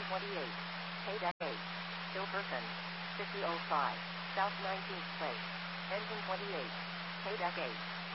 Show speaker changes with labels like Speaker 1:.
Speaker 1: 28. K-Deck 8. Silverton. 5005. South 19th Place. Engine 28. K-Deck 8.